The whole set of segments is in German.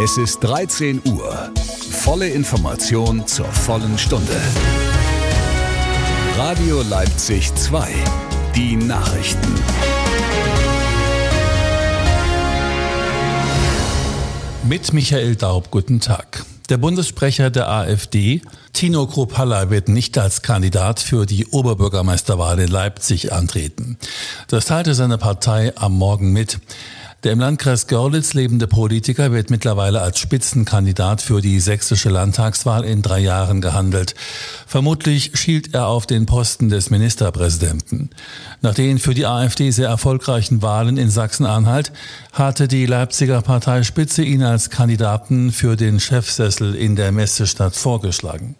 Es ist 13 Uhr. Volle Information zur vollen Stunde. Radio Leipzig 2. Die Nachrichten. Mit Michael Daub, guten Tag. Der Bundessprecher der AfD, Tino Kruppalla, wird nicht als Kandidat für die Oberbürgermeisterwahl in Leipzig antreten. Das teilte seine Partei am Morgen mit. Der im Landkreis Görlitz lebende Politiker wird mittlerweile als Spitzenkandidat für die sächsische Landtagswahl in 3 Jahren gehandelt. Vermutlich schielt er auf den Posten des Ministerpräsidenten. Nach den für die AfD sehr erfolgreichen Wahlen in Sachsen-Anhalt hatte die Leipziger Parteispitze ihn als Kandidaten für den Chefsessel in der Messestadt vorgeschlagen.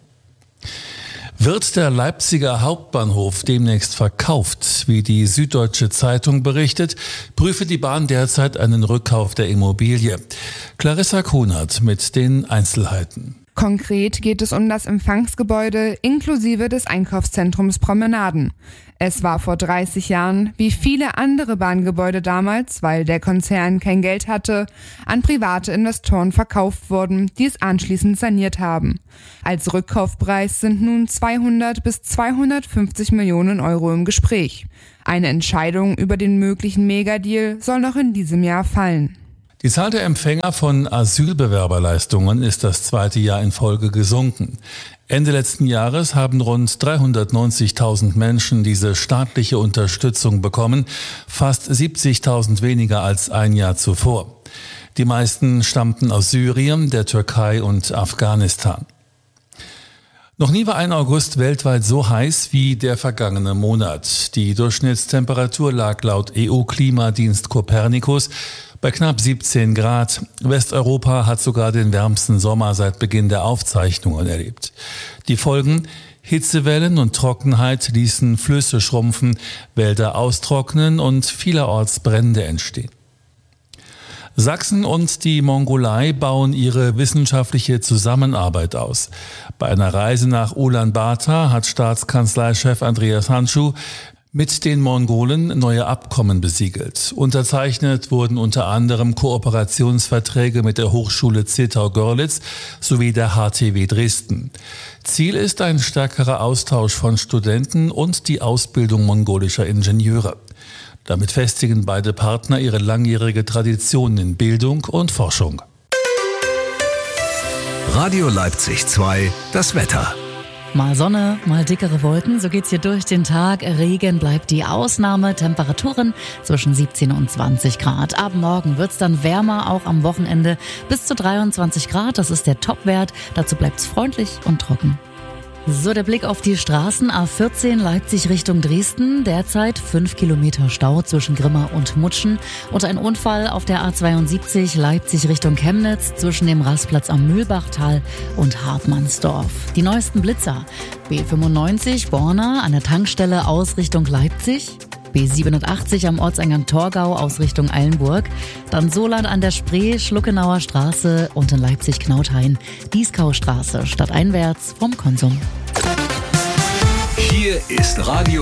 Wird der Leipziger Hauptbahnhof demnächst verkauft, wie die Süddeutsche Zeitung berichtet, prüfe die Bahn derzeit einen Rückkauf der Immobilie. Clarissa Kunert mit den Einzelheiten. Konkret geht es um das Empfangsgebäude inklusive des Einkaufszentrums Promenaden. Es war vor 30 Jahren, wie viele andere Bahngebäude damals, weil der Konzern kein Geld hatte, an private Investoren verkauft worden, die es anschließend saniert haben. Als Rückkaufpreis sind nun 200 bis 250 Millionen Euro im Gespräch. Eine Entscheidung über den möglichen Megadeal soll noch in diesem Jahr fallen. Die Zahl der Empfänger von Asylbewerberleistungen ist das 2. Jahr in Folge gesunken. Ende letzten Jahres haben rund 390.000 Menschen diese staatliche Unterstützung bekommen, fast 70.000 weniger als ein Jahr zuvor. Die meisten stammten aus Syrien, der Türkei und Afghanistan. Noch nie war ein August weltweit so heiß wie der vergangene Monat. Die Durchschnittstemperatur lag laut EU-Klimadienst Copernicus bei knapp 17 Grad. Westeuropa hat sogar den wärmsten Sommer seit Beginn der Aufzeichnungen erlebt. Die Folgen: Hitzewellen und Trockenheit ließen Flüsse schrumpfen, Wälder austrocknen und vielerorts Brände entstehen. Sachsen und die Mongolei bauen ihre wissenschaftliche Zusammenarbeit aus. Bei einer Reise nach Ulaanbaatar hat Staatskanzleichef Andreas Handschuh mit den Mongolen neue Abkommen besiegelt. Unterzeichnet wurden unter anderem Kooperationsverträge mit der Hochschule Zittau-Görlitz sowie der HTW Dresden. Ziel ist ein stärkerer Austausch von Studenten und die Ausbildung mongolischer Ingenieure. Damit festigen beide Partner ihre langjährige Tradition in Bildung und Forschung. Radio Leipzig 2, das Wetter. Mal Sonne, mal dickere Wolken, so geht's hier durch den Tag. Regen bleibt die Ausnahme, Temperaturen zwischen 17 und 20 Grad. Ab morgen wird's dann wärmer, auch am Wochenende bis zu 23 Grad. Das ist der Topwert. Dazu bleibt's freundlich und trocken. So, der Blick auf die Straßen. A14 Leipzig Richtung Dresden. Derzeit 5 Kilometer Stau zwischen Grimma und Mutschen. Und ein Unfall auf der A72 Leipzig Richtung Chemnitz zwischen dem Rastplatz am Mühlbachtal und Hartmannsdorf. Die neuesten Blitzer. B95 Borna an der Tankstelle aus Richtung Leipzig. B87 am Ortseingang Torgau aus Richtung Eilenburg, dann Soland an der Spree, Schluckenauer Straße und in Leipzig-Knauthain, Dieskaustraße stadteinwärts vom Konsum. Hier ist Radio